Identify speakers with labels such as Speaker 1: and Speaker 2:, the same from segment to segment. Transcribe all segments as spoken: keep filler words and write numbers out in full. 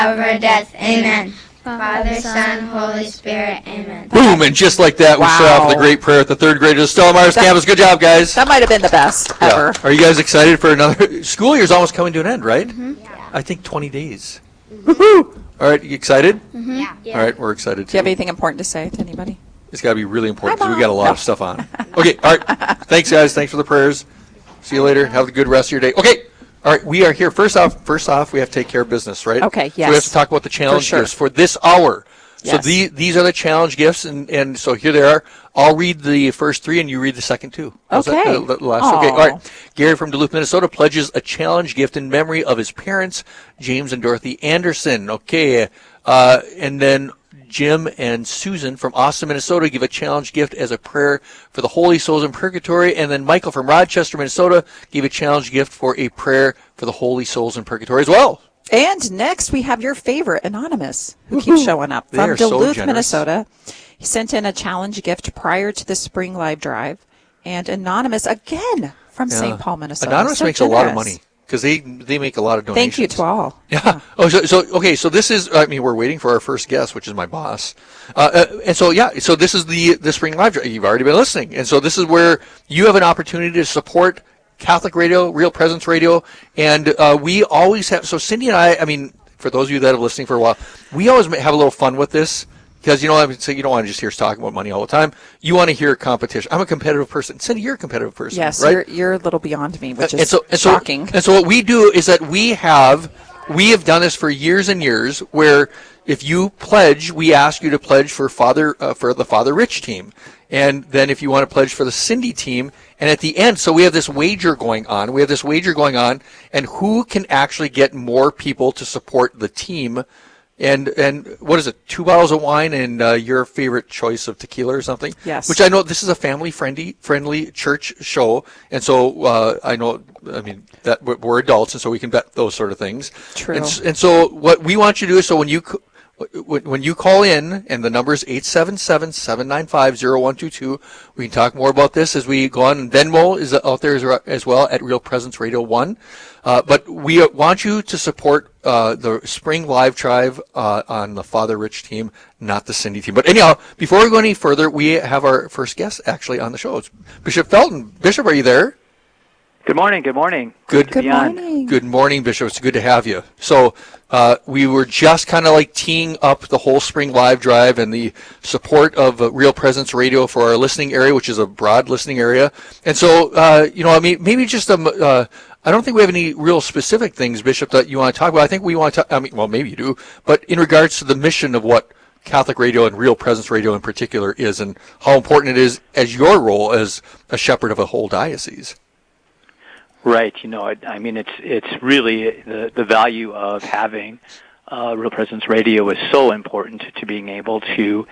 Speaker 1: of our death. Amen. Father, Son, Holy Spirit. Amen.
Speaker 2: Boom, and just like that, we
Speaker 3: Wow.
Speaker 2: start off with a great prayer at the third grade of the Stella Myers
Speaker 3: That-
Speaker 2: campus. Good job, guys.
Speaker 3: That might have been the best
Speaker 2: Yeah.
Speaker 3: ever.
Speaker 2: Are you guys excited for another? School year's almost coming to an end, right? Mm-hmm. Yeah. I think twenty days. Woohoo! All right, you excited?
Speaker 1: Mm-hmm. Yeah. yeah.
Speaker 2: All right, we're excited
Speaker 3: Do
Speaker 2: too.
Speaker 3: you have anything important to say to anybody?
Speaker 2: It's got to be really important
Speaker 3: Hi,
Speaker 2: because we got a lot
Speaker 3: Mom.
Speaker 2: of stuff on. Okay, all right. Thanks, guys. Thanks for the prayers. See you later. Have a good rest of your day. Okay. All right, we are here. First off, first off, we have to take care of business, right?
Speaker 3: Okay,
Speaker 2: So we have
Speaker 3: yes.
Speaker 2: to talk about the challenge
Speaker 3: sure.
Speaker 2: gifts for this hour. So
Speaker 3: Yes.
Speaker 2: the, these are the challenge gifts, and, and so here they are. I'll read the first three, and you read the second two. How's that?
Speaker 3: Okay.
Speaker 2: The, the last. Okay. All
Speaker 3: Aw.
Speaker 2: right. Gary from Duluth, Minnesota, pledges a challenge gift in memory of his parents, James and Dorothy Anderson. Okay. Uh, and then Jim and Susan from Austin, Minnesota, give a challenge gift as a prayer for the holy souls in purgatory. And then Michael from Rochester, Minnesota, gave a challenge gift for a prayer for the holy souls in purgatory as well.
Speaker 3: And next we have your favorite, Anonymous, who keeps showing up
Speaker 2: They
Speaker 3: from
Speaker 2: are so
Speaker 3: Duluth,
Speaker 2: generous.
Speaker 3: Minnesota. He sent in a challenge gift prior to the Spring Live Drive. And Anonymous, again, from
Speaker 2: Yeah.
Speaker 3: Saint Paul, Minnesota.
Speaker 2: Anonymous
Speaker 3: So
Speaker 2: makes a lot of
Speaker 3: generous.
Speaker 2: money because they they make a lot of donations.
Speaker 3: Thank you to all.
Speaker 2: Yeah. Oh, so, so okay. So this is. I mean, we're waiting for our first guest, which is my boss. Uh, uh, and so yeah. So this is the the spring live. Drive. You've already been listening, and so this is where you have an opportunity to support Catholic Radio, Real Presence Radio, and uh, we always have. So Cindy and I. I mean, for those of you that have been listening for a while, we always ma- have a little fun with this. Because, you know, I would say you don't want to just hear us talking about money all the time. You want to hear competition. I'm a competitive person. Cindy, you're a competitive person,
Speaker 3: Yes,
Speaker 2: right?
Speaker 3: you're, you're a little beyond me, which
Speaker 2: and
Speaker 3: is
Speaker 2: so, and so,
Speaker 3: shocking.
Speaker 2: And so what we do is that we have we have done this for years and years, where if you pledge, we ask you to pledge for Father uh, for the Father Rich team, and then if you want to pledge for the Cindy team, and at the end, so we have this wager going on. We have this wager going on, and who can actually get more people to support the team? And and what is it? Two bottles of wine and uh, your favorite choice of tequila or something?
Speaker 3: Yes.
Speaker 2: Which I know this is a family friendly friendly church show, and so uh, I know. I mean that we're we're adults, and so we can bet those sort of things.
Speaker 3: True.
Speaker 2: And, s- and so what we want you to do is so when you c- when when you call in, and the number is eight seven seven, seven nine five, zero one two two, we can talk more about this as we go on. And Venmo is out there as, as well at Real Presence Radio one. Uh, but we want you to support uh, the Spring Live Drive uh, on the Father Rich team, not the Cindy team. But anyhow, before we go any further, we have our first guest actually on the show. It's Bishop Felton. Bishop, are you there?
Speaker 4: Good morning. Good morning.
Speaker 2: Good.
Speaker 3: Good
Speaker 4: Beyond.
Speaker 3: morning.
Speaker 2: Good morning, Bishop. It's good to have you. So uh, we were just kind of like teeing up the whole Spring Live Drive and the support of uh, Real Presence Radio for our listening area, which is a broad listening area. And so, uh, you know, I mean, maybe just um, uh, I don't think we have any real specific things, Bishop, that you want to talk about. I think we want to. I mean, well, maybe you do, but in regards to the mission of what Catholic Radio and Real Presence Radio in particular is, and how important it is as your role as a shepherd of a whole diocese.
Speaker 4: Right. You know, I, I mean, it's it's really the the value of having uh, Real Presence Radio is so important to being able to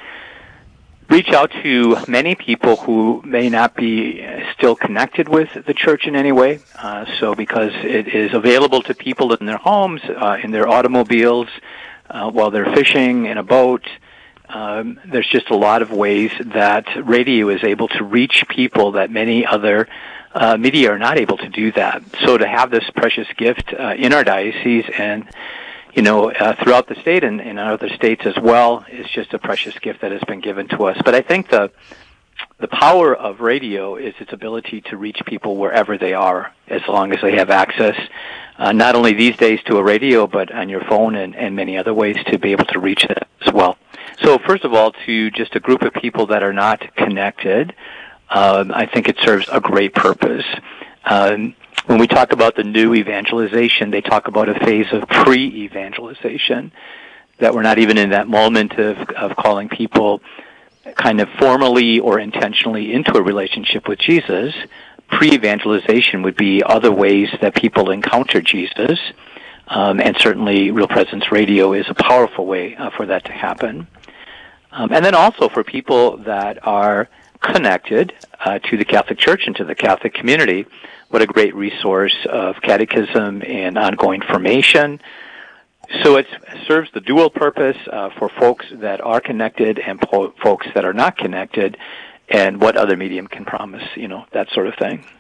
Speaker 4: reach out to many people who may not be still connected with the church in any way. Uh, so because it is available to people in their homes, uh, in their automobiles, uh, while they're fishing in a boat. Um, there's just a lot of ways that radio is able to reach people that many other uh, media are not able to do that. So to have this precious gift uh, in our diocese and, you know, uh, throughout the state and in other states as well is just a precious gift that has been given to us. But I think the the power of radio is its ability to reach people wherever they are, as long as they have access, uh, not only these days to a radio, but on your phone and, and many other ways to be able to reach them as well. So first of all, to just a group of people that are not connected, um, I think it serves a great purpose. Um, when we talk about the new evangelization, they talk about a phase of pre-evangelization, that we're not even in that moment of, of calling people kind of formally or intentionally into a relationship with Jesus. Pre-evangelization would be other ways that people encounter Jesus, um, and certainly Real Presence Radio is a powerful way uh, for that to happen. Um, and then also for people that are connected uh, to the Catholic Church and to the Catholic community, what a great resource of catechism and ongoing formation. So it serves the dual purpose uh, for folks that are connected and po- folks that are not connected, and what other medium can promise, you know, that sort of thing.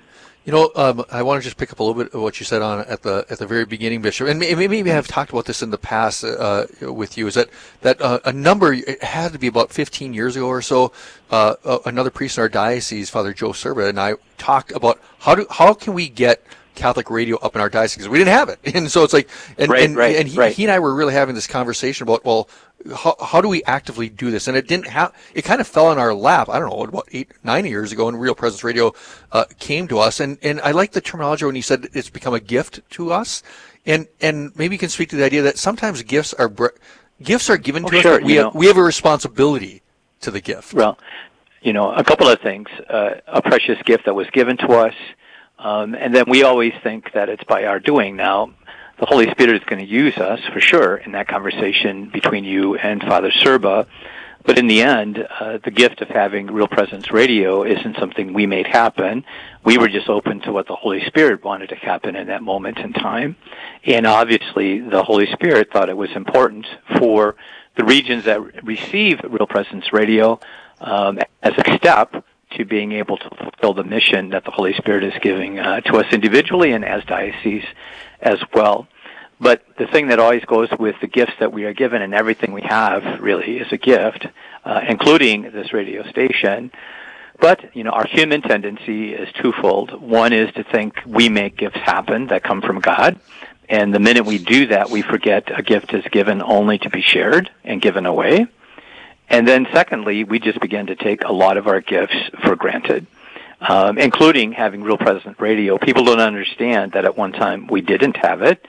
Speaker 2: You know, um, I want to just pick up a little bit of what you said on at the at the very beginning, Bishop, and maybe, maybe I've talked about this in the past uh, with you. Is that that uh, a number? It had to be about fifteen years ago or so. Uh, uh, another priest in our diocese, Father Joe Serba, and I talked about how do how can we get Catholic radio up in our diocese because we didn't have it, and so it's like, and
Speaker 4: right,
Speaker 2: and,
Speaker 4: right,
Speaker 2: and he,
Speaker 4: right.
Speaker 2: he and I were really having this conversation about well. How, how do we actively do this? And it didn't have, it kind of fell on our lap, I don't know, about eight, nine years ago when Real Presence Radio uh, came to us. And, and I like the terminology when you said it's become a gift to us. And, and maybe you can speak to the idea that sometimes gifts are, gifts are given to
Speaker 4: oh,
Speaker 2: us,
Speaker 4: sure.
Speaker 2: but we
Speaker 4: you
Speaker 2: have,
Speaker 4: know,
Speaker 2: we have a responsibility to the gift.
Speaker 4: Well, you know, a couple of things. Uh, a precious gift that was given to us, um, and then we always think that it's by our doing. Now, the Holy Spirit is going to use us, for sure, in that conversation between you and Father Serba. But in the end, uh, the gift of having Real Presence Radio isn't something we made happen. We were just open to what the Holy Spirit wanted to happen in that moment in time. And obviously, the Holy Spirit thought it was important for the regions that receive Real Presence Radio um, as a step to being able to fulfill the mission that the Holy Spirit is giving uh, to us individually and as diocese as well. But the thing that always goes with the gifts that we are given, and everything we have really is a gift, uh, including this radio station. But, you know, our human tendency is twofold. One is to think we make gifts happen that come from God. And the minute we do that, we forget a gift is given only to be shared and given away. And then secondly, we just begin to take a lot of our gifts for granted. Um, including having Real Presence Radio. People don't understand that at one time we didn't have it.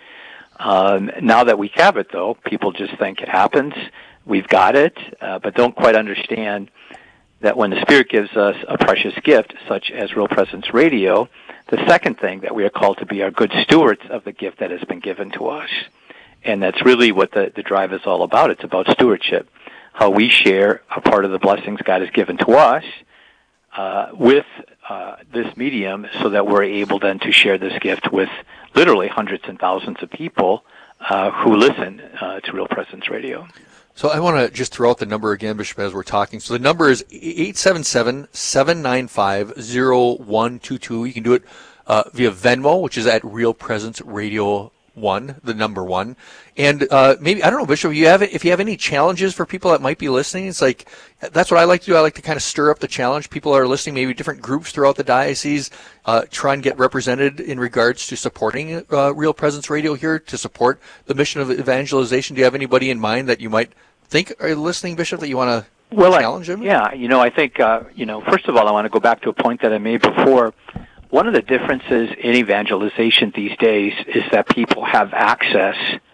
Speaker 4: Um, now that we have it, though, people just think it happens. We've got it, uh, but don't quite understand that when the Spirit gives us a precious gift, such as Real Presence Radio, the second thing that we are called to be are good stewards of the gift that has been given to us. And that's really what the, the drive is all about. It's about stewardship, how we share a part of the blessings God has given to us uh, with Uh, this medium so that we're able then to share this gift with literally hundreds and thousands of people uh, who listen uh, to Real Presence Radio.
Speaker 2: So I want to just throw out the number again, Bishop, as we're talking. So the number is eight seven seven, seven nine five, zero one two two. You can do it uh, via Venmo, which is at Real Presence Radio one, the number one. And uh, maybe, I don't know, Bishop, you have if you have any challenges for people that might be listening, it's like, that's what I like to do. I like to kind of stir up the challenge. People are listening, maybe different groups throughout the diocese, uh, try and get represented in regards to supporting uh, Real Presence Radio here, to support the mission of evangelization. Do you have anybody in mind that you might think are listening, Bishop, that you want to
Speaker 4: well,
Speaker 2: challenge them?
Speaker 4: I, yeah, you know, I think, uh, you know, first of all, I want to go back to a point that I made before. One of the differences in evangelization these days is that people have access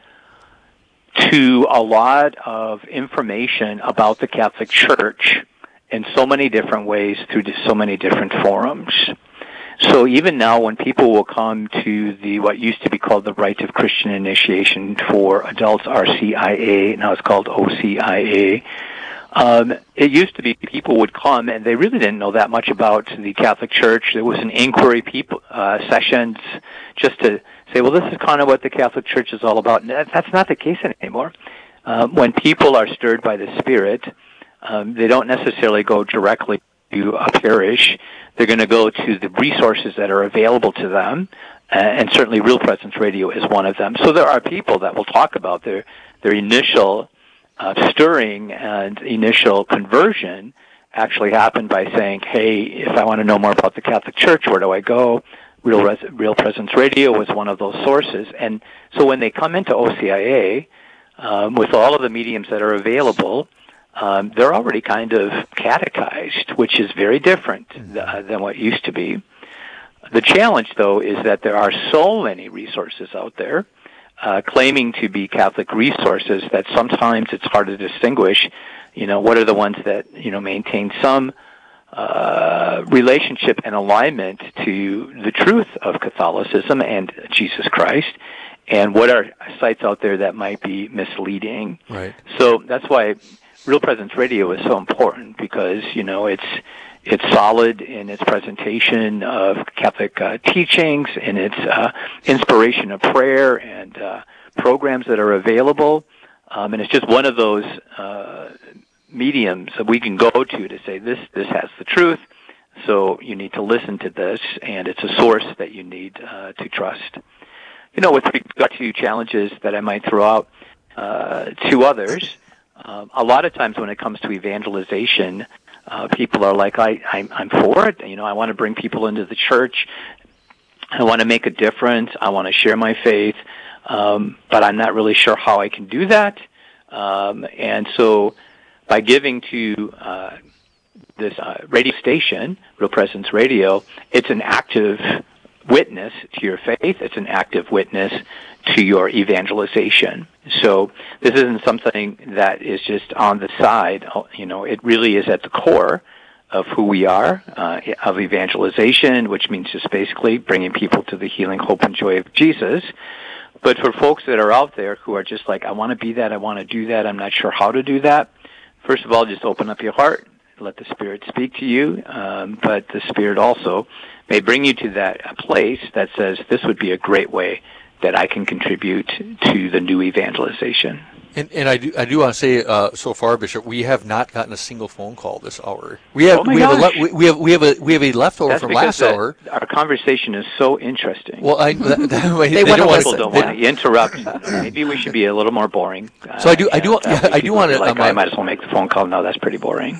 Speaker 4: to a lot of information about the Catholic Church in so many different ways through so many different forums. So even now when people will come to the what used to be called the Rite of Christian Initiation for adults, R C I A, now it's called O C I A, Um, it used to be people would come and they really didn't know that much about the Catholic Church. There was an inquiry people, uh, sessions just to say, well, this is kind of what the Catholic Church is all about. And that, that's not the case anymore. Um, when people are stirred by the Spirit, um, they don't necessarily go directly to a parish. They're going to go to the resources that are available to them, uh, and certainly Real Presence Radio is one of them. So there are people that will talk about their, their initial Uh, stirring and initial conversion actually happened by saying, hey, if I want to know more about the Catholic Church, where do I go? Real, Res- Real Presence Radio was one of those sources. And so when they come into O C I A, um, with all of the mediums that are available, um, they're already kind of catechized, which is very different th- than what used to be. The challenge, though, is that there are so many resources out there, Uh, claiming to be Catholic resources, that sometimes it's hard to distinguish, you know, what are the ones that, you know, maintain some uh, relationship and alignment to the truth of Catholicism and Jesus Christ, and what are sites out there that might be misleading.
Speaker 2: Right.
Speaker 4: So that's why Real Presence Radio is so important, because, you know, it's It's solid in its presentation of Catholic uh, teachings, in its uh, inspiration of prayer and uh, programs that are available. Um, and it's just one of those uh, mediums that we can go to to say, this this has the truth, So you need to listen to this, and it's a source that you need uh, to trust. You know, with regard to challenges that I might throw out uh, to others, um, a lot of times when it comes to evangelization, uh, people are like, I, I'm, I'm for it. You know, I want to bring people into the church. I want to make a difference. I want to share my faith, um, but I'm not really sure how I can do that. Um, and so by giving to uh, this uh, radio station, Real Presence Radio, it's an active witness to your faith. It's an active witness to your evangelization. So this isn't something that is just on the side. You know, it really is at the core of who we are, uh, of evangelization, which means just basically bringing people to the healing, hope, and joy of Jesus. But for folks that are out there who are just like, I want to be that, I want to do that, I'm not sure how to do that, first of all, just open up your heart, let the Spirit speak to you, um, but the Spirit also may bring you to that place that says, this would be a great way that I can contribute to the new evangelization.
Speaker 2: And, and I do I do want to say uh, so far, Bishop, we have not gotten a single phone call this hour. We have
Speaker 4: oh my
Speaker 2: we have, a
Speaker 4: gosh.
Speaker 2: le- we have we have a we have a leftover
Speaker 4: That's
Speaker 2: from
Speaker 4: because
Speaker 2: last
Speaker 4: the,
Speaker 2: hour.
Speaker 4: Our conversation is so interesting.
Speaker 2: Well, I that, that,
Speaker 3: They
Speaker 2: they,
Speaker 3: wanna
Speaker 2: don't want
Speaker 3: listen.
Speaker 4: People don't
Speaker 2: they-
Speaker 4: want to interrupt. Maybe we should be a little more boring.
Speaker 2: So I do- I do-
Speaker 4: Uh,
Speaker 2: yeah, I do
Speaker 4: people
Speaker 2: wanna,
Speaker 4: feel Like,
Speaker 2: um,
Speaker 4: I might as well make the phone call. No, that's pretty boring.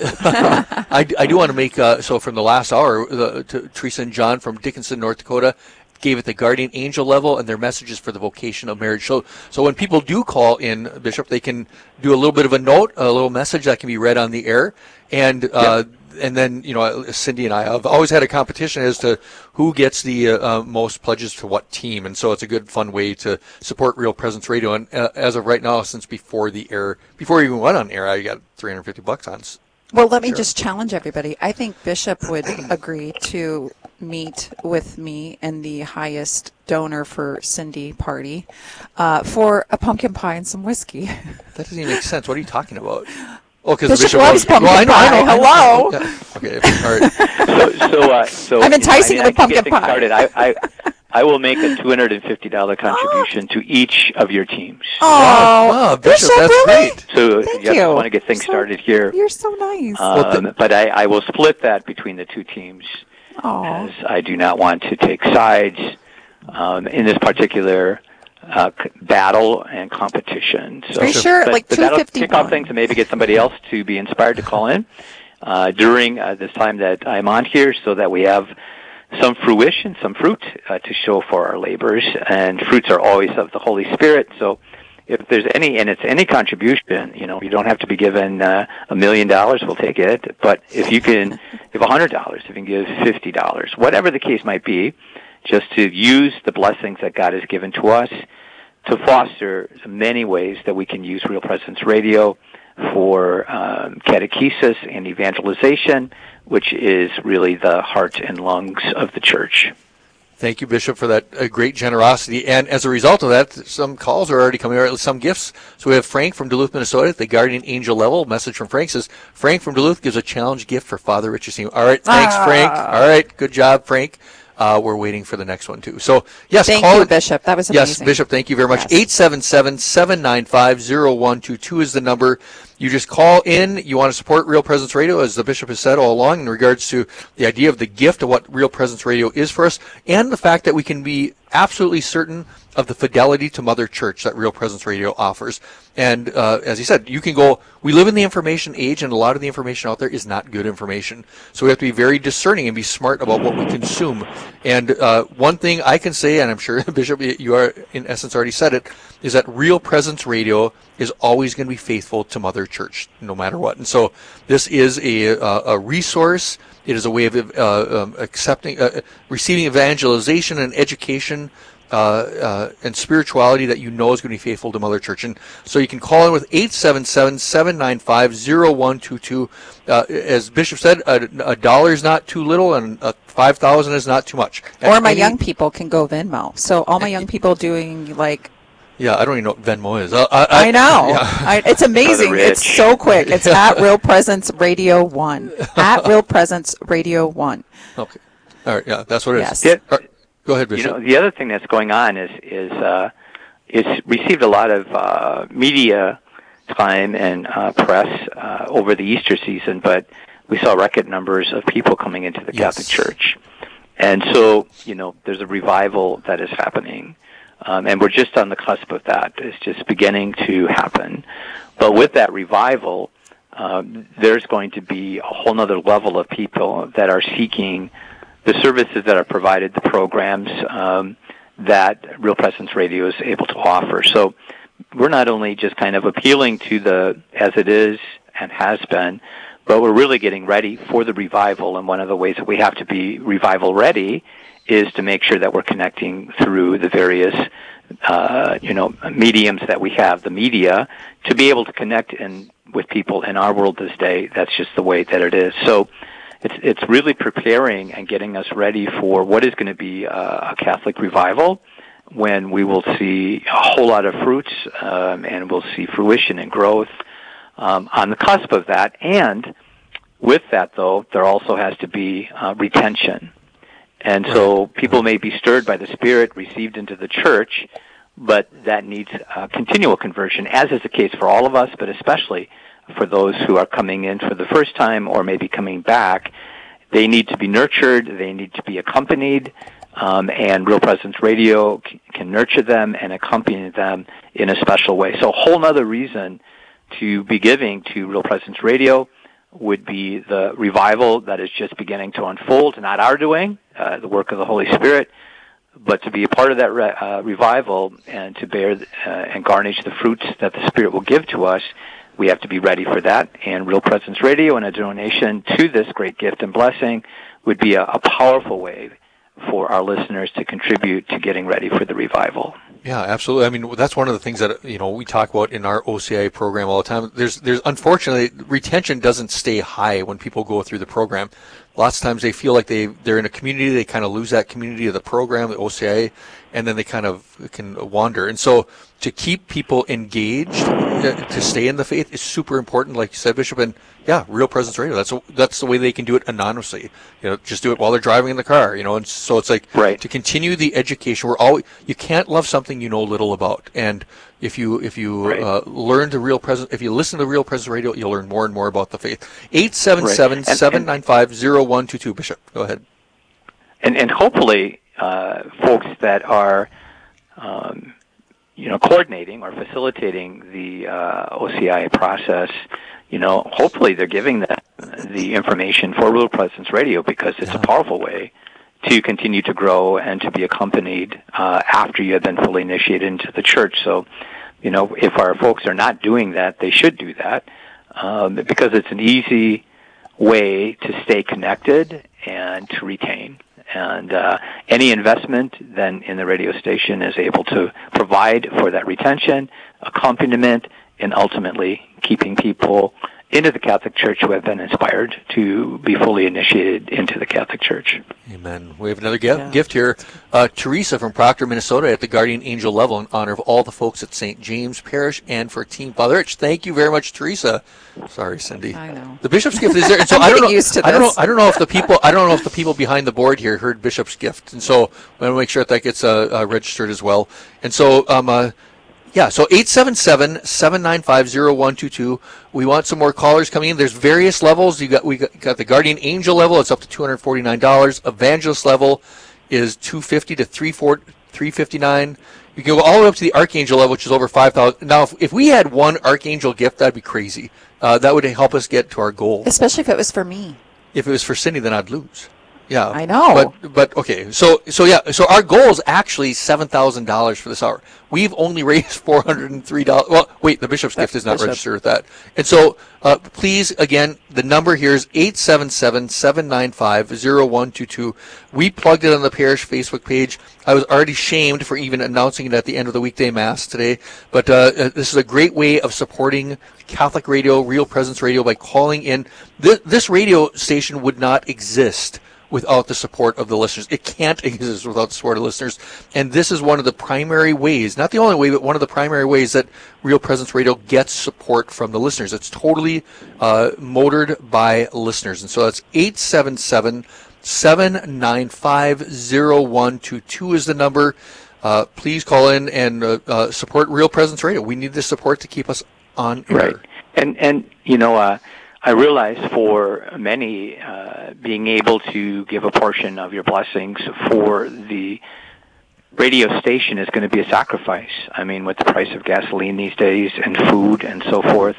Speaker 2: I, d- I do want to make, uh, so from the last hour, uh, to Teresa and John from Dickinson, North Dakota, gave it the guardian angel level, and their messages for the vocation of marriage. So, so when people do call in, Bishop, they can do a little bit of a note, a little message that can be read on the air, and uh, and then, you know, Cindy and I have always had a competition as to who gets the uh, uh, most pledges to what team, and so it's a good, fun way to support Real Presence Radio. And uh, as of right now, since before the air, before you even went on air, I got three hundred fifty bucks on.
Speaker 3: Well, let me
Speaker 2: Sure.
Speaker 3: just challenge everybody. I think Bishop would agree to meet with me and the highest donor for Cindy party uh, for a pumpkin pie and some whiskey.
Speaker 2: That doesn't even make sense. What are you talking about? Oh, because
Speaker 3: Bishop
Speaker 2: the Bishop
Speaker 3: loves pumpkin
Speaker 2: well, I know, I know,
Speaker 3: pie.
Speaker 2: I know.
Speaker 3: Hello.
Speaker 2: Yeah. Okay. All right.
Speaker 4: so, so, uh, so
Speaker 3: I'm enticing
Speaker 4: you know, I
Speaker 3: him with
Speaker 4: mean, I can get
Speaker 3: pumpkin
Speaker 4: things
Speaker 3: pie.
Speaker 4: started. I, I, I will make a two hundred fifty dollars contribution to each of your teams.
Speaker 3: Oh,
Speaker 2: Oh, Bishop,
Speaker 3: Bishop,
Speaker 2: that's
Speaker 3: really?
Speaker 2: great.
Speaker 4: So
Speaker 3: Thank
Speaker 4: yes,
Speaker 3: you.
Speaker 4: I want to get things
Speaker 3: So-
Speaker 4: started here.
Speaker 3: You're so nice.
Speaker 4: Um, but I, I will split that between the two teams,
Speaker 3: Aw.
Speaker 4: as I do not want to take sides um, in this particular uh, c- battle and competition. So,
Speaker 3: Are you sure?
Speaker 4: But,
Speaker 3: Like
Speaker 4: but that'll kick
Speaker 3: two fifty-one.
Speaker 4: off things and maybe get somebody else to be inspired to call in uh, during uh, this time that I'm on here, so that we have some fruition, some fruit uh, to show for our labors. And fruits are always of the Holy Spirit. So if there's any, and it's any contribution, you know, you don't have to be given uh, a million dollars, we'll take it. But if you can give a hundred dollars, if you can give fifty dollars, whatever the case might be, just to use the blessings that God has given to us to foster many ways that we can use Real Presence Radio for um, catechesis and evangelization, which is really the heart and lungs of the church.
Speaker 2: Thank you, Bishop, for that uh, great generosity. And as a result of that, some calls are already coming, or at least some gifts. So we have Frank from Duluth, Minnesota, at the Guardian Angel level. Message from Frank says, Frank from Duluth gives a challenge gift for Father Richardson. All right, thanks,
Speaker 3: Ah.
Speaker 2: Frank. All right, good job, Frank. Uh, we're waiting for the next one, too. So, yes,
Speaker 3: Thank
Speaker 2: call
Speaker 3: you,
Speaker 2: it-
Speaker 3: Bishop. That was
Speaker 2: Yes,
Speaker 3: amazing.
Speaker 2: Bishop, thank you very much.
Speaker 3: Yes.
Speaker 2: eight seven seven, seven nine five, zero one two two is the number. You just call in. You want to support Real Presence Radio, as the Bishop has said all along, in regards to the idea of the gift of what Real Presence Radio is for us, and the fact that we can be absolutely certain of the fidelity to Mother Church that Real Presence Radio offers. And uh, as he said, you can go, we live in the information age, and a lot of the information out there is not good information. So we have to be very discerning and be smart about what we consume. And uh, one thing I can say, and I'm sure, Bishop, you are in essence already said it, is that Real Presence Radio is always going to be faithful to Mother Church, no matter what. And so this is a, a, a resource. It is a way of uh, um, accepting, uh, receiving evangelization and education uh, uh, and spirituality that you know is going to be faithful to Mother Church. And so you can call in with eight seven seven, seven nine five, zero one two two. Uh, as Bishop said, a, a dollar is not too little, and uh, five thousand is not too much.
Speaker 3: Or
Speaker 2: At
Speaker 3: my
Speaker 2: any-
Speaker 3: young people can go Venmo. So all my young people doing like
Speaker 2: Yeah, I don't even know what Venmo is. I, I,
Speaker 3: I know.
Speaker 2: Yeah.
Speaker 3: I, it's amazing.
Speaker 4: Brother
Speaker 3: It's
Speaker 4: Rich.
Speaker 3: so quick. It's at Real Presence Radio One. At Real Presence Radio One.
Speaker 2: Okay. All right. Yeah, that's what it is.
Speaker 3: Yes.
Speaker 4: Yeah.
Speaker 2: All right. Go ahead,
Speaker 4: You
Speaker 2: Bishop.
Speaker 4: know, the other thing that's going on is is uh, it's received a lot of uh, media time and uh, press uh, over the Easter season, but we saw record numbers of people coming into the
Speaker 2: Yes.
Speaker 4: Catholic Church. And so, you know, there's a revival that is happening. Um, and we're just on the cusp of that. It's just beginning to happen. But with that revival, um, there's going to be a whole other level of people that are seeking the services that are provided, the programs um, that Real Presence Radio is able to offer. So we're not only just kind of appealing to the as it is and has been, but we're really getting ready for the revival. And one of the ways that we have to be revival ready is to make sure that we're connecting through the various, uh, you know, mediums that we have, the media, to be able to connect in, with people in our world this day. That's just the way that it is. So it's it's really preparing and getting us ready for what is going to be a, a Catholic revival, when we will see a whole lot of fruits um, and we'll see fruition and growth um, on the cusp of that. And with that, though, there also has to be uh, retention. And so people may be stirred by the Spirit, received into the church, but that needs uh, continual conversion, as is the case for all of us, but especially for those who are coming in for the first time or maybe coming back. They need to be nurtured. They need to be accompanied. Um, and Real Presence Radio c- can nurture them and accompany them in a special way. So a whole other reason to be giving to Real Presence Radio would be the revival that is just beginning to unfold, not our doing, uh, the work of the Holy Spirit, but to be a part of that re- uh, revival and to bear uh, and garnish the fruits that the Spirit will give to us. We have to be ready for that. And Real Presence Radio and a donation to this great gift and blessing would be a, a powerful way for our listeners to contribute to getting ready for the revival.
Speaker 2: Yeah, absolutely. I mean, that's one of the things that, you know, we talk about in our O C I A program all the time. There's, there's unfortunately, retention doesn't stay high when people go through the program. Lots of times they feel like they, they're in a community, they kind of lose that community of the program, the O C I A, and then they kind of can wander. And so to keep people engaged, to stay in the faith is super important, like you said, Bishop. And yeah, Real Presence Radio, that's that's the way they can do it anonymously. You know, just do it while they're driving in the car, you know. And so it's like
Speaker 4: right.
Speaker 2: to continue the education. We're always, you can't love something you know little about. And if you if you
Speaker 4: right.
Speaker 2: uh, learn to Real Presence, if you listen to Real Presence Radio, you'll learn more and more about the faith. eight seven seven, seven nine five, zero one two two, Bishop. Go ahead.
Speaker 4: And and hopefully, uh, folks that are, um, you know, coordinating or facilitating the uh, O C I A process, you know, hopefully they're giving that the information for Real Presence Radio, because it's
Speaker 2: yeah.
Speaker 4: a powerful way to continue to grow and to be accompanied uh, after you have been fully initiated into the church. So, you know, if our folks are not doing that, they should do that, um, because it's an easy way to stay connected and to retain. And uh, any investment then in the radio station is able to provide for that retention, accompaniment, and ultimately keeping people into the Catholic Church who have been inspired to be fully initiated into the Catholic Church.
Speaker 2: Amen. We have another gift,
Speaker 3: Yeah.
Speaker 2: gift here. Uh, Teresa from Proctor, Minnesota, at the Guardian Angel level, in honor of all the folks at Saint James Parish and for Team Father Rich. Thank you very much, Teresa. Sorry, Cindy.
Speaker 3: I know.
Speaker 2: The Bishop's gift is there. And so
Speaker 3: I'm
Speaker 2: I don't know.
Speaker 3: getting used to
Speaker 2: I don't know.
Speaker 3: this.
Speaker 2: I don't know if the people. I don't know if the people behind the board here heard Bishop's gift, and so we want to make sure that that gets uh, uh, registered as well. And so, um, uh, yeah. So eight seven seven, seven nine five, zero one two two. We want some more callers coming in. There's various levels. You got we got, got the Guardian Angel level. It's up to two hundred forty-nine dollars. Evangelist level is two hundred fifty dollars to three hundred fifty-nine dollars. You can go all the way up to the Archangel level, which is over five thousand dollars. Now, if, if we had one Archangel gift, that'd be crazy. Uh, that would help us get to our goal.
Speaker 3: Especially if it was for me.
Speaker 2: If it was for Cindy, then I'd lose. Yeah,
Speaker 3: I know.
Speaker 2: But but okay, so so yeah, so our goal is actually seven thousand dollars for this hour. We've only raised four hundred and three dollars. Well, wait, the Bishop's
Speaker 3: That's
Speaker 2: gift is not
Speaker 3: Bishop.
Speaker 2: registered with that. And so, uh, please, again, the number here is eight seven seven, seven nine five, zero one two two. We plugged it on the parish Facebook page. I was already shamed for even announcing it at the end of the weekday mass today. But uh, this is a great way of supporting Catholic Radio, Real Presence Radio, by calling in. This, this radio station would not exist without the support of the listeners. It can't exist without the support of listeners. And this is one of the primary ways, not the only way, but one of the primary ways that Real Presence Radio gets support from the listeners. It's totally uh, motored by listeners. And so that's eight seven seven, seven nine five, zero one two two is the number. Uh, please call in and uh, uh, support Real Presence Radio. We need this support to keep us on air.
Speaker 4: Right. And, and you know, uh, I realize for many, uh, being able to give a portion of your blessings for the radio station is going to be a sacrifice. I mean, with the price of gasoline these days and food and so forth,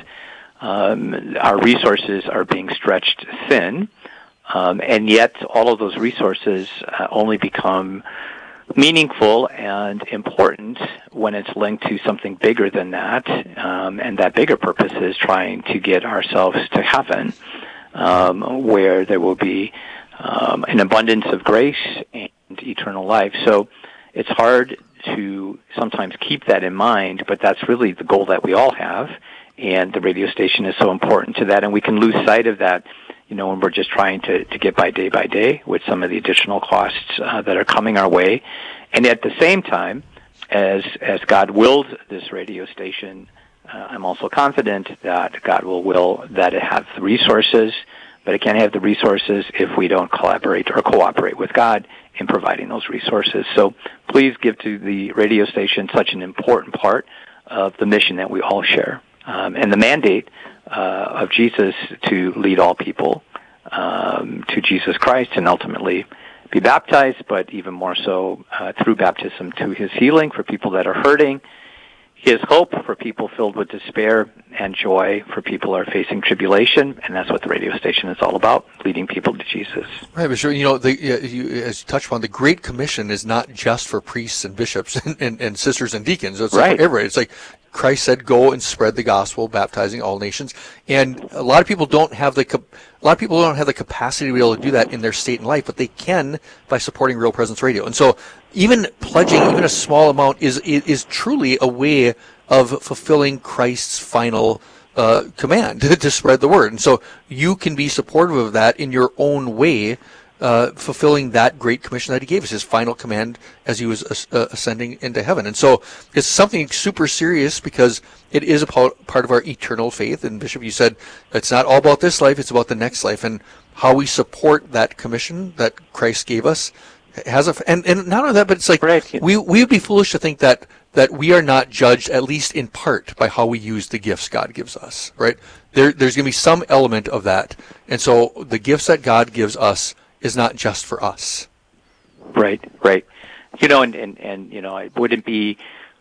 Speaker 4: um, our resources are being stretched thin, um, and yet all of those resources uh, only become meaningful and important when it's linked to something bigger than that, um, and that bigger purpose is trying to get ourselves to heaven, um, where there will be um, an abundance of grace and eternal life. So it's hard to sometimes keep that in mind, but that's really the goal that we all have, and the radio station is so important to that, and we can lose sight of that, you know, when we're just trying to, to get by day by day with some of the additional costs uh, that are coming our way. And at the same time, as as God willed this radio station, uh, I'm also confident that God will will that it have the resources, but it can't have the resources if we don't collaborate or cooperate with God in providing those resources. So please give to the radio station, such an important part of the mission that we all share. Um, and the mandate uh, of Jesus to lead all people um, to Jesus Christ and ultimately be baptized, but even more so uh, through baptism to his healing for people that are hurting, his hope for people filled with despair, and joy for people who are facing tribulation. And that's what the radio station is all about, leading people to Jesus.
Speaker 2: Right, but sure, you know, the, uh, you, as you touched upon, the Great Commission is not just for priests and bishops and, and, and sisters and deacons. It's
Speaker 4: right.
Speaker 2: for everybody. It's like Christ said, go and spread the gospel, baptizing all nations. And a lot of people don't have the a lot of people don't have the capacity to be able to do that in their state and life, but they can by supporting Real Presence Radio. And so, even pledging even a small amount is is, is truly a way of fulfilling Christ's final uh, command to, to spread the word. And so, you can be supportive of that in your own way. Uh, fulfilling that great commission that he gave us, his final command as he was uh, ascending into heaven. And so it's something super serious because it is a part of our eternal faith. And Bishop, you said it's not all about this life, it's about the next life. And how we support that commission that Christ gave us has a, and, and not only that, but it's like
Speaker 4: right.
Speaker 2: we, we would be foolish to think that, that we are not judged, at least in part, by how we use the gifts God gives us, right? There, there's going to be some element of that. And so the gifts that God gives us is not just for us.
Speaker 4: Right, right. You know, and, and, and you know, it wouldn't be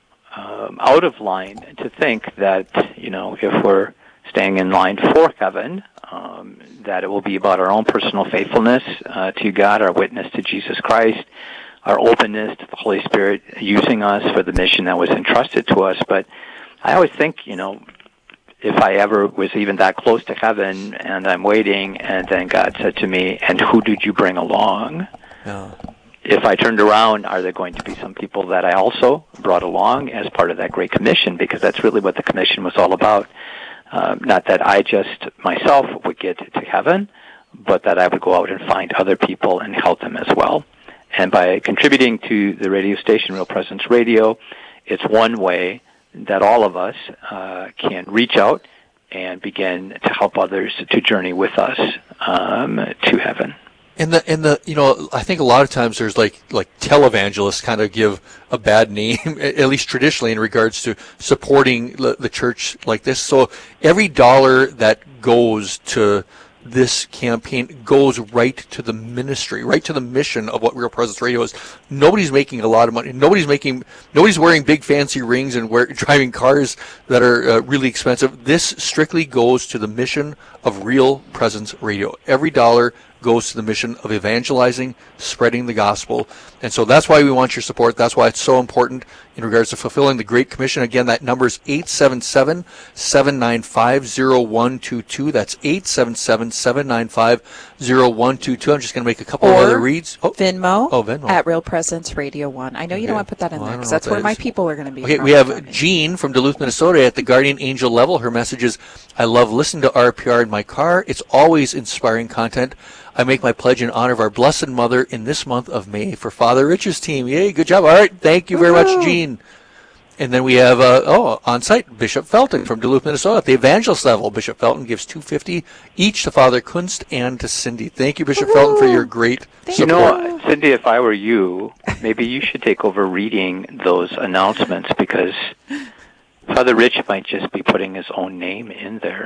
Speaker 4: um, out of line to think that, you know, if we're staying in line for heaven, um, that it will be about our own personal faithfulness uh, to God, our witness to Jesus Christ, our openness to the Holy Spirit using us for the mission that was entrusted to us. But I always think, you know, if I ever was even that close to heaven and I'm waiting and then God said to me, and who did you bring along?
Speaker 2: Yeah.
Speaker 4: If I turned around, are there going to be some people that I also brought along as part of that Great Commission? Because that's really what the Commission was all about. Um, not that I just myself would get to heaven, but that I would go out and find other people and help them as well. And by contributing to the radio station, Real Presence Radio, it's one way that all of us uh, can reach out and begin to help others to journey with us um, to heaven.
Speaker 2: And the and the you know I think a lot of times there's like like televangelists kind of give a bad name, at least traditionally, in regards to supporting the, the church like this. So every dollar that goes to this campaign goes right to the ministry, right to the mission of what Real Presence Radio is. Nobody's making a lot of money. Nobody's making, nobody's wearing big fancy rings and wear, driving cars that are uh, really expensive. This strictly goes to the mission of Real Presence Radio. Every dollar goes to the mission of evangelizing, spreading the gospel. And so that's why we want your support. That's why it's so important in regards to fulfilling the Great Commission. Again, that number is eight seven seven, seven nine five, zero one two two. That's eight seven seven, seven nine five, zero one two two. I'm just going to make a couple
Speaker 3: or
Speaker 2: of other reads.
Speaker 3: Oh. Venmo,
Speaker 2: oh, Venmo
Speaker 3: at Real Presence Radio one. I know you
Speaker 2: okay.
Speaker 3: don't want to put that in
Speaker 2: well,
Speaker 3: there because that's
Speaker 2: that
Speaker 3: where
Speaker 2: is.
Speaker 3: my people are going to be.
Speaker 2: Okay, we have Jean from Duluth, Minnesota at the Guardian Angel level. Her message is, I love listening to R P R in my car. It's always inspiring content. I make my pledge in honor of our Blessed Mother in this month of May for Father Rich's team. Yay, good job. All right, thank you very
Speaker 3: Woo-hoo.
Speaker 2: much, Jean. And then we have, uh, oh, on site, Bishop Felton from Duluth, Minnesota. At the evangelist level, Bishop Felton gives two hundred fifty dollars each to Father Kunst and to Cindy. Thank you, Bishop
Speaker 3: Woo-hoo.
Speaker 2: Felton, for your great
Speaker 3: Thank
Speaker 4: You
Speaker 2: support.
Speaker 4: know, Cindy, if I were you, maybe you should take over reading those announcements because Father Rich might just be putting his own name in there.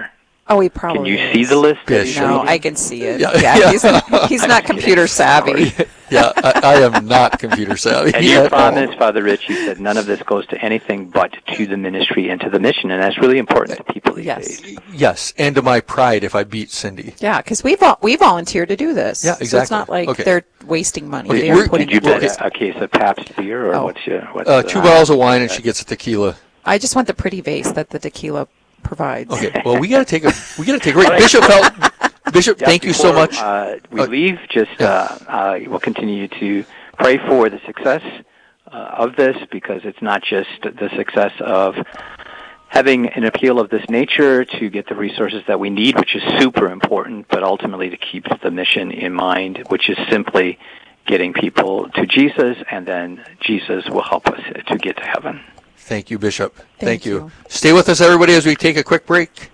Speaker 3: Oh, he probably
Speaker 4: Can you
Speaker 3: is.
Speaker 4: see the list? that
Speaker 2: Yeah,
Speaker 4: he's
Speaker 2: sure.
Speaker 3: No,
Speaker 4: reading?
Speaker 3: I can see it.
Speaker 2: Yeah.
Speaker 3: Yeah,
Speaker 2: Yeah.
Speaker 3: He's, he's not computer savvy.
Speaker 2: Yeah, I, I am not computer savvy.
Speaker 4: And you
Speaker 2: at all.
Speaker 4: promised, Father Rich, you said none of this goes to anything but to the ministry and to the mission, and that's really important to people these
Speaker 3: Yes.
Speaker 4: days.
Speaker 2: Yes, and to my pride if I beat Cindy.
Speaker 3: Yeah, because we vol- we volunteer to do this.
Speaker 2: Yeah,
Speaker 3: So it's
Speaker 2: exactly.
Speaker 3: not like
Speaker 2: Okay.
Speaker 3: they're wasting money.
Speaker 2: Okay,
Speaker 3: They're
Speaker 2: we're-
Speaker 3: putting
Speaker 4: Did you
Speaker 3: it towards-
Speaker 4: bet a, a case of Pabst beer, or
Speaker 3: Oh.
Speaker 4: what's your... What's
Speaker 2: Uh,
Speaker 4: the-
Speaker 2: two bottles of wine and she gets a tequila.
Speaker 3: I just want the pretty vase that the tequila provides.
Speaker 2: Okay, well we got to take a we got to take a break.
Speaker 4: All right.
Speaker 2: Bishop felt Bishop,
Speaker 4: Yeah,
Speaker 2: thank you so
Speaker 4: before,
Speaker 2: much.
Speaker 4: Uh, we
Speaker 2: Uh,
Speaker 4: leave. Just
Speaker 2: yeah.
Speaker 4: uh, uh, we'll continue to pray for the success uh, of this, because it's not just the success of having an appeal of this nature to get the resources that we need, which is super important, but ultimately to keep the mission in mind, which is simply getting people to Jesus, and then Jesus will help us to get to heaven.
Speaker 2: Thank you, Bishop. Thank,
Speaker 3: Thank
Speaker 2: you.
Speaker 3: you.
Speaker 2: Stay with us, everybody, as we take a quick break.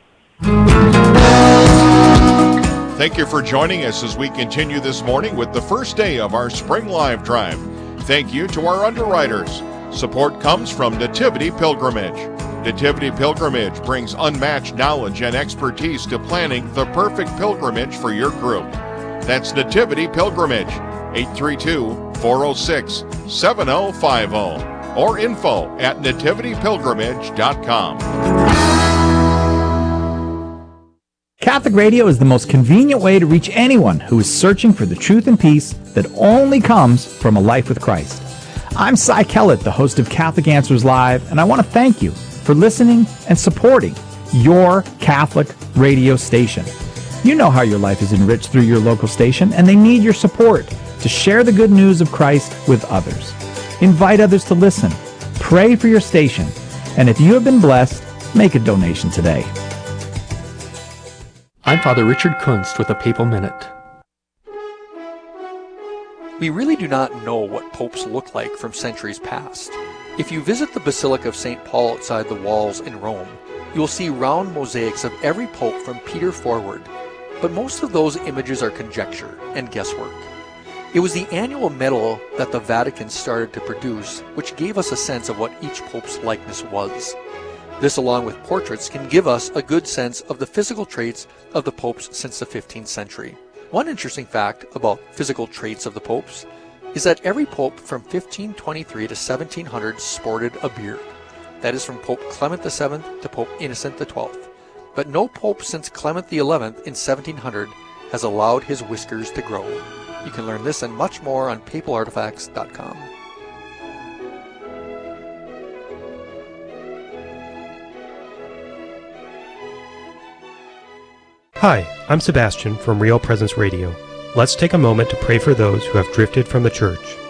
Speaker 5: Thank you for joining us as we continue this morning with the first day of our Spring Live Drive. Thank you to our underwriters. Support comes from Nativity Pilgrimage. Nativity Pilgrimage brings unmatched knowledge and expertise to planning the perfect pilgrimage for your group. That's Nativity Pilgrimage, eight three two, four oh six, seven oh five oh, or info at nativity pilgrimage dot com.
Speaker 6: Catholic Radio is the most convenient way to reach anyone who is searching for the truth and peace that only comes from a life with Christ. I'm Cy Kellett, the host of Catholic Answers Live, and I want to thank you for listening and supporting your Catholic radio station. You know how your life is enriched through your local station, and they need your support to share the good news of Christ with others. Invite others to listen. Pray for your station. And if you have been blessed, make a donation today.
Speaker 7: I'm Father Richard Kunst with a Papal Minute.
Speaker 2: We really do not know what popes look like from centuries past. If you visit the Basilica of Saint Paul outside the walls in Rome, you will see round mosaics of every pope from Peter forward, but most of those images are conjecture and guesswork. It was the annual medal that the Vatican started to produce which gave us a sense of what each pope's likeness was. This, along with portraits, can give us a good sense of the physical traits of the popes since the fifteenth century. One interesting fact about physical traits of the popes is that every pope from fifteen twenty-three to seventeen hundred sported a beard. That is from Pope Clement the seventh to Pope Innocent the twelfth. But no pope since Clement the eleventh in seventeen hundred has allowed his whiskers to grow. You can learn this and much more on papal artifacts dot com.
Speaker 8: Hi, I'm Sebastian from Real Presence Radio. Let's take a moment to pray for those who have drifted from the church.